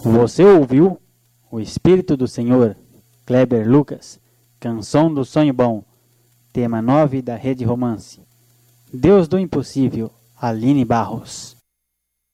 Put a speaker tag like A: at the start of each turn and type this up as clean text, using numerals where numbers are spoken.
A: Você ouviu? O Espírito do Senhor, Kleber Lucas, Canção do Sonho Bom, tema 9 da Rede Romance. Deus do Impossível, Aline Barros.